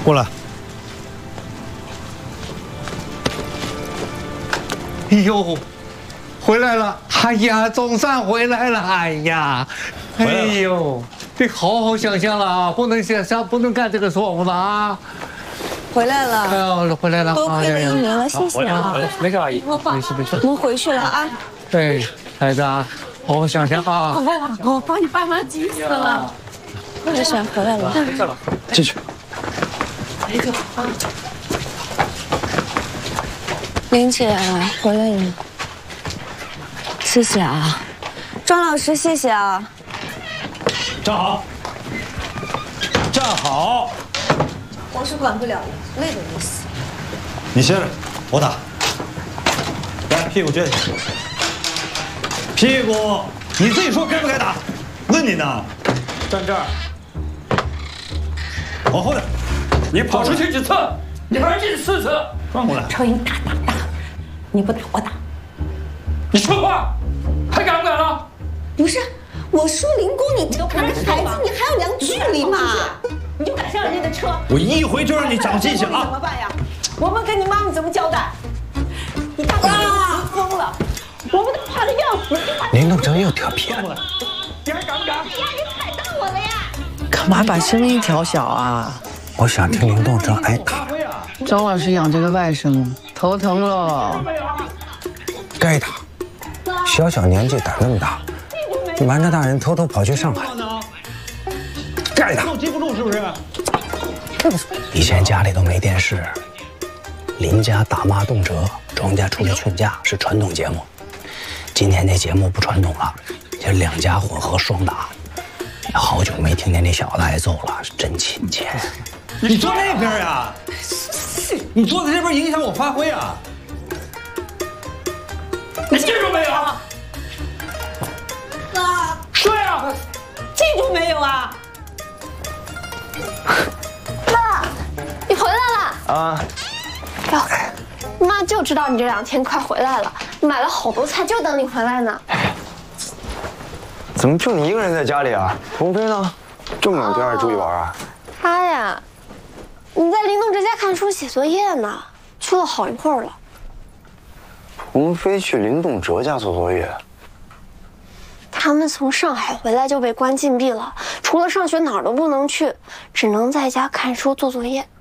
过来。 哎呦，回来了！哎呀，总算回来了！哎呀，哎呦，得好好想想了啊，不能不能干这个错误了啊！ 回来了， 哎呦，回来了！ 多亏了一年了，谢谢啊！ 没事，阿姨，没事没事。 我们回去了啊！ 对，孩子啊，好好想想啊！ 我把你爸妈急死了。月璇回来了， 进去。 林姐回来了，谢谢啊，庄老师谢谢啊。 站好，站好。 我是管不了的，累得要死。 你歇着，我打。来，屁股撅起。屁股，你自己说该不该打？问你呢。站这儿。往后点。 你跑出去几次？你还进4次。 转过来。 朝你打，你不打我打。 你说话，还敢不敢了？ 不是，我说林公，你这还是孩子，你还要量距离嘛？你就敢上人家的车？ 我一回就让你长记性啊！ 怎么办呀？我们跟你妈妈怎么交代？你大哥急疯了，我们都怕的要死。 林东哲又调皮了。 你还敢不敢？ 呀，你踩到我了呀！ 干嘛把声音调小啊？ 我想听林东哲挨打。 张老师养这个外甥头疼了。 该打。小小年纪胆那么大，瞒着大人偷偷跑去上海。该打。 记不住是不是？ 以前家里都没电视，林家打骂动辄，庄家出来劝架是传统节目。今天这节目不传统了，这两家混合双打。好久没听见这小子挨揍了，是真亲切。你坐那边呀？你坐在这边影响我发挥啊！ 你记住没有？ 哥， 说呀！ 记住没有啊？ 爸，你回来了啊！ 哟，妈就知道你这2天快回来了，买了好多菜，就等你回来呢。 怎么就你一个人在家里啊？鸿飞呢？这么冷天还出去玩啊？ 他呀，你在林东哲家看书写作业呢，去了好一会儿了。 鸿飞去林栋哲家做作业。 他们从上海回来就被关禁闭了，除了上学哪儿都不能去，只能在家看书做作业。